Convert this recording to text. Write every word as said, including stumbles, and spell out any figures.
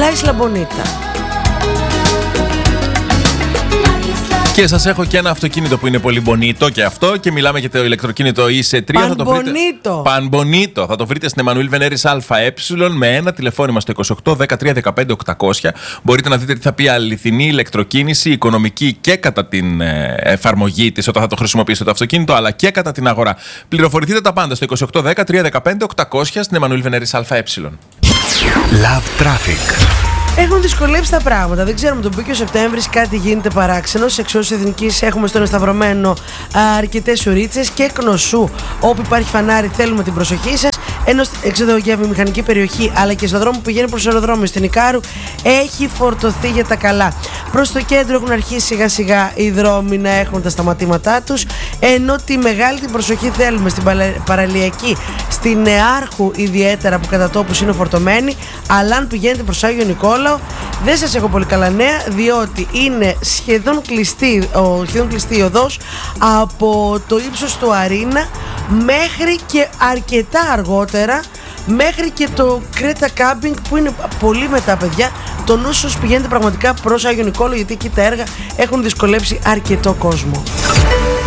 Isla Bonita. Και σας έχω και ένα αυτοκίνητο που είναι πολύ μπονίτο και αυτό, και μιλάμε για το ηλεκτροκίνητο ι σι τρία. Πανμπονίτο. Πανμπονίτο. Θα το βρείτε στην Εμμανουήλ Βενέρης ΑΕ με ένα τηλεφώνημα στο είκοσι οκτώ δεκατρία δεκαπέντε οκτακόσια. Μπορείτε να δείτε τι θα πει αληθινή ηλεκτροκίνηση, οικονομική και κατά την εφαρμογή της όταν θα το χρησιμοποιήσετε το αυτοκίνητο, αλλά και κατά την αγορά. Πληροφορηθείτε τα πάντα στο είκοσι οκτώ δεκατρία δεκαπέντε οκτακόσια στην Εμμανουήλ Βενέρης ΑΕ. Love Traffic. Έχουν δυσκολέψει τα πράγματα. Δεν ξέρουμε, τον μπήκε ο Σεπτέμβρης, κάτι γίνεται παράξενο. Σε εξώσεις εθνικής έχουμε στον Εσταυρωμένο αρκετές ουρίτσες και Κνωσού, όπου υπάρχει φανάρι, θέλουμε την προσοχή σας. Ενώ έξοδο για βιομηχανική περιοχή, αλλά και στον δρόμο που πηγαίνει προς αεροδρόμιο στην Ικάρου, έχει φορτωθεί για τα καλά. Προς το κέντρο έχουν αρχίσει σιγά σιγά οι δρόμοι να έχουν τα σταματήματά τους. Ενώ τη μεγάλη την προσοχή θέλουμε στην παραλιακή, στην Νεάρχου ιδιαίτερα, που κατά τόπους είναι φορτωμένη. Αλλά αν πηγαίνετε προς Άγιο Νικόλαο, δεν σας έχω πολύ καλά νέα, διότι είναι σχεδόν κλειστή, ο, σχεδόν κλειστή η οδός από το ύψος του Αρίνα μέχρι και αρκετά αργότερα, μέχρι και το Κρέτα Κάμπινγκ, που είναι πολύ μετά, παιδιά. Το νου σας πηγαίνετε πραγματικά προς Άγιο Νικόλαο, γιατί εκεί τα έργα έχουν δυσκολέψει αρκετό κόσμο.